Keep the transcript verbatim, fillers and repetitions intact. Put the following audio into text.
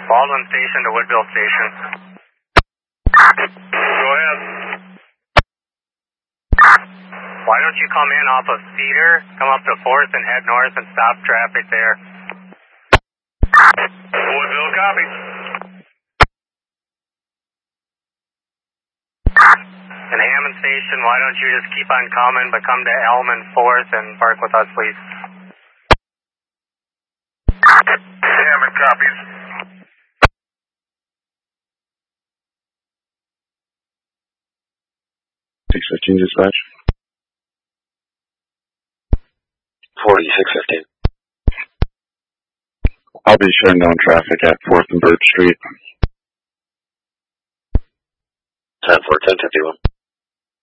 Baldwin Station to Woodville Station. Go ahead. Why don't you come in off of Cedar, come up to fourth and head north and stop traffic there. Woodville, copy. And Hammond Station, why don't you just keep on coming, but come to Elm and fourth and park with us, please. Hammond copies. six fifteen dispatch. forty-six fifteen. I'll be shutting down traffic at fourth and Birch Street. ten four ten fifty-one.